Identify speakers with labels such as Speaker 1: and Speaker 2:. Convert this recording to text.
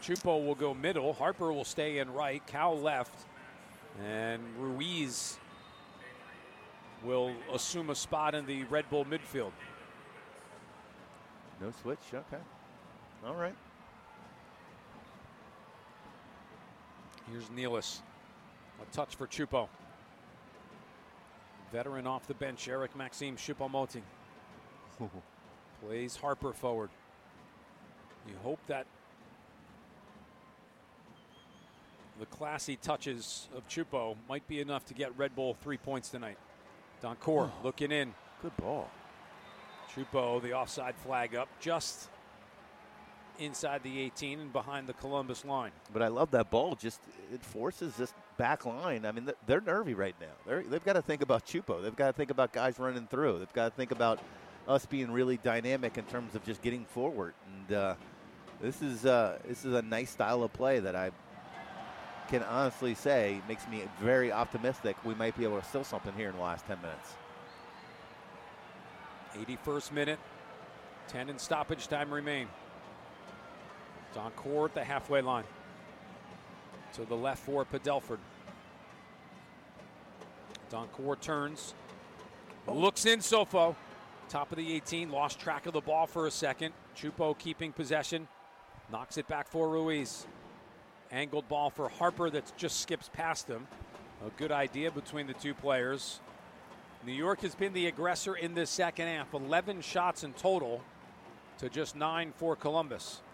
Speaker 1: Chupo will go middle. Harper will stay in right. Cal left. And Ruiz will assume a spot in the Red Bull midfield.
Speaker 2: No switch? Okay. All right.
Speaker 1: Here's Nealis. A touch for Chupo. Veteran off the bench, Eric Maxime Choupo-Moting. Plays Harper forward. You hope that the classy touches of Chupo might be enough to get Red Bull 3 points tonight. Doncourt looking in.
Speaker 2: Good ball.
Speaker 1: Chupo, the offside flag up just inside the 18 and behind the Columbus line.
Speaker 2: But I love that ball. Just it forces this back line. I mean, they're nervy right now. They've got to think about Chupo. They've got to think about guys running through. They've got to think about us being really dynamic in terms of just getting forward. And this is a nice style of play that I can honestly say makes me very optimistic we might be able to steal something here in the last 10 minutes.
Speaker 1: 81st minute, 10 in stoppage time remain. Doncourt at the halfway line. To the left for Padelford. Doncourt turns. Looks in Sofo. Top of the 18. Lost track of the ball for a second. Chupo keeping possession. Knocks it back for Ruiz. Angled ball for Harper that just skips past him. A good idea between the two players. New York has been the aggressor in this second half. 11 shots in total to just 9 for Columbus.